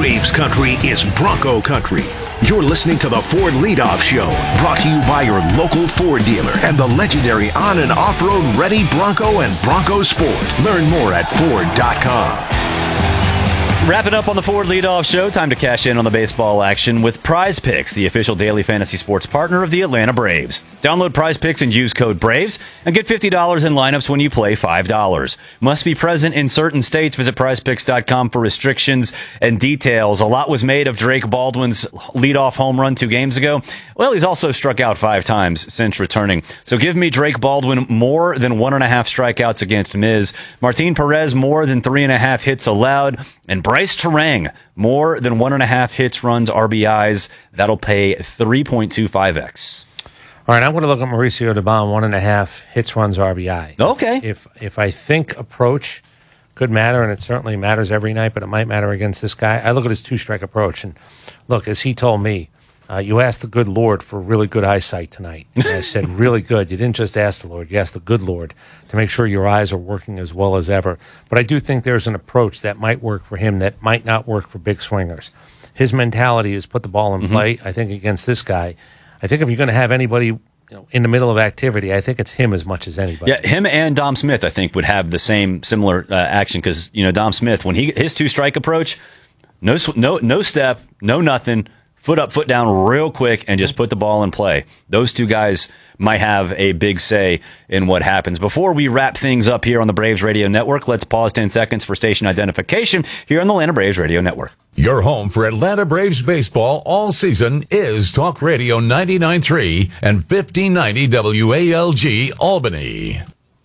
Braves country is Bronco country. You're listening to the Ford Leadoff Show, brought to you by your local Ford dealer and the legendary on- and off-road ready Bronco and Bronco Sport. Learn more at Ford.com. Wrapping up on the Ford Leadoff Show, time to cash in on the baseball action with Prize Picks, the official daily fantasy sports partner of the Atlanta Braves. Download Prize Picks and use code BRAVES and get $50 in lineups when you play $5. Must be present in certain states. Visit prizepicks.com for restrictions and details. A lot was made of Drake Baldwin's leadoff home run 2 games ago. Well, he's also struck out 5 times since returning. So give me Drake Baldwin more than 1.5 strikeouts against Miz. Martin Perez more than 3.5 hits allowed. And Bryce Terang, more than 1.5 hits, runs, RBIs. That'll pay 3.25x. All right, I'm going to look at Mauricio Dubon, 1.5 hits, runs, RBI. Okay. If I think approach could matter, and it certainly matters every night, but it might matter against this guy, I look at his 2-strike approach. And look, as he told me, you asked the good Lord for really good eyesight tonight. And I said, really good. You didn't just ask the Lord. You asked the good Lord to make sure your eyes are working as well as ever. But I do think there's an approach that might work for him that might not work for big swingers. His mentality is put the ball in play. I think against this guy, I think if you're going to have anybody in the middle of activity, I think it's him as much as anybody. Yeah, him and Dom Smith, I think, would have the similar action because, Dom Smith, when his 2-strike approach, no step, no nothing, foot up, foot down real quick, and just put the ball in play. Those 2 guys might have a big say in what happens. Before we wrap things up here on the Braves Radio Network, let's pause 10 seconds for station identification here on the Atlanta Braves Radio Network. Your home for Atlanta Braves baseball all season is Talk Radio 99.3 and 1590 WALG Albany.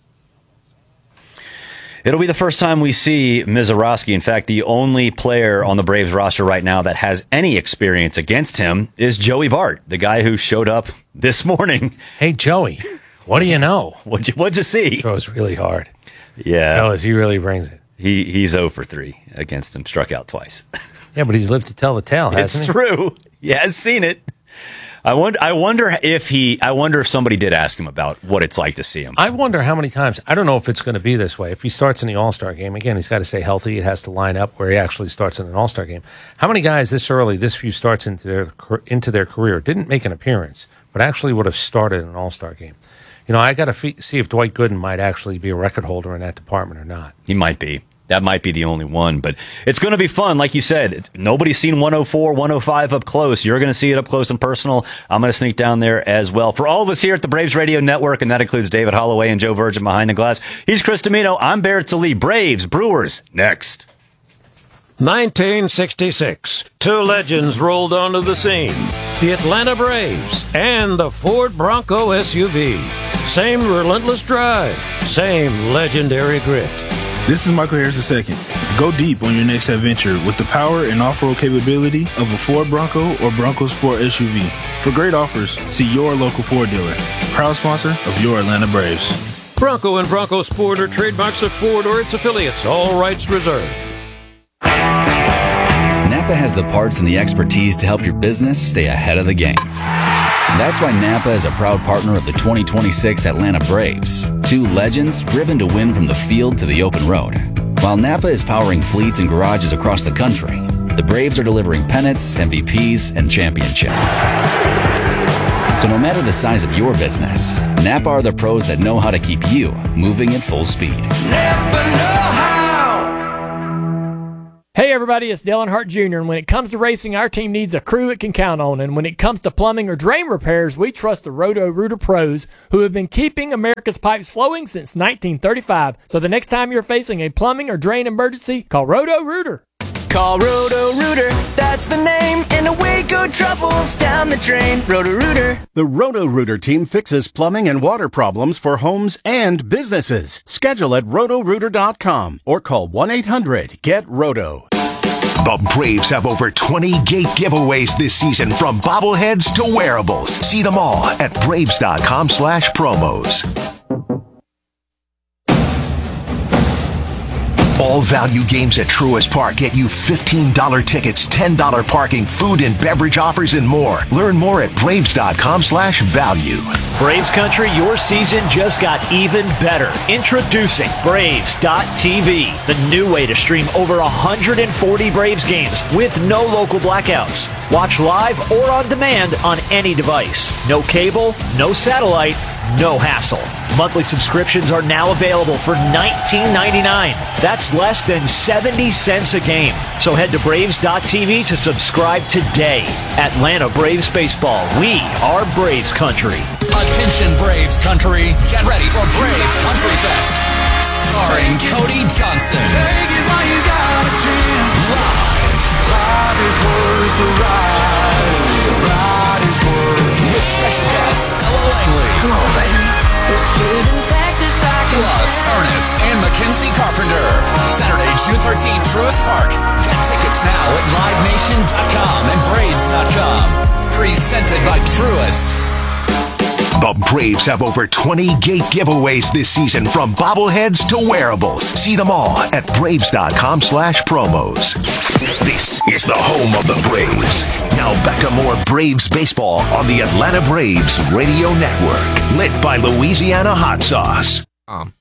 It'll be the first time we see Mizorowski. In fact, the only player on the Braves roster right now that has any experience against him is Joey Bart, the guy who showed up this morning. Hey, Joey, what do you know? What'd you see? He throws really hard. Yeah. Fellas, he really brings it. He's 0 for 3 against him, struck out twice. Yeah, but he's lived to tell the tale, hasn't he? It's true. He has seen it. I wonder if somebody did ask him about what it's like to see him. I wonder how many times. I don't know if it's going to be this way. If he starts in the All-Star game, again, he's got to stay healthy. It has to line up where he actually starts in an All-Star game. How many guys this early, this few starts into their career, didn't make an appearance, but actually would have started an All-Star game? I got to see if Dwight Gooden might actually be a record holder in that department or not. He might be. That might be the only one, but it's going to be fun. Like you said, nobody's seen 104, 105 up close. You're going to see it up close and personal. I'm going to sneak down there as well. For all of us here at the Braves Radio Network, and that includes David Holloway and Joe Virgin behind the glass, he's Chris Domino. I'm Barrett Salee. Braves, Brewers, next. 1966. 2 legends rolled onto the scene. The Atlanta Braves and the Ford Bronco SUV. Same relentless drive. Same legendary grit. This is Michael Harris II. Go deep on your next adventure with the power and off-road capability of a Ford Bronco or Bronco Sport SUV. For great offers, see your local Ford dealer. Proud sponsor of your Atlanta Braves. Bronco and Bronco Sport are trademarks of Ford or its affiliates. All rights reserved. Napa has the parts and the expertise to help your business stay ahead of the game. That's why Napa is a proud partner of the 2026 Atlanta Braves. 2 legends driven to win from the field to the open road. While Napa is powering fleets and garages across the country, the Braves are delivering pennants, MVPs, and championships. So no matter the size of your business, Napa are the pros that know how to keep you moving at full speed. Napa know how. Hey everybody, it's Dale Earnhardt Jr. And when it comes to racing, our team needs a crew it can count on. And when it comes to plumbing or drain repairs, we trust the Roto-Rooter pros who have been keeping America's pipes flowing since 1935. So the next time you're facing a plumbing or drain emergency, call Roto-Rooter. Call Roto-Rooter, that's the name, and away go troubles down the drain. Roto-Rooter. The Roto-Rooter team fixes plumbing and water problems for homes and businesses. Schedule at rotorooter.com or call 1-800-GET-ROTO. The Braves have over 20 gate giveaways this season, from bobbleheads to wearables. See them all at Braves.com/promos. All value games at Truist Park get you $15 tickets, $10 parking, food and beverage offers, and more. Learn more at Braves.com/value. Braves Country, your season just got even better. Introducing Braves.tv, the new way to stream over 140 Braves games with no local blackouts. Watch live or on demand on any device. No cable, no satellite, no hassle. Monthly subscriptions are now available for $19.99. That's less than 70 cents a game. So head to Braves.tv to subscribe today. Atlanta Braves Baseball. We are Braves Country. Attention Braves Country. Get ready for Braves Country Fest. Starring Cody Johnson. Take it while you got a chance. Live. Ride is worth the ride. The ride is worth. With special guests Ella Langley. Come on, baby. Plus Ernest and Mackenzie Carpenter. Saturday, June 13th, Truist Park. Get tickets now at LiveNation.com and Braves.com. Presented by Truist. The Braves have over 20 gate giveaways this season, from bobbleheads to wearables. See them all at Braves.com/promos. This is the home of the Braves. Now back to more Braves baseball on the Atlanta Braves Radio Network. Lit by Louisiana Hot Sauce.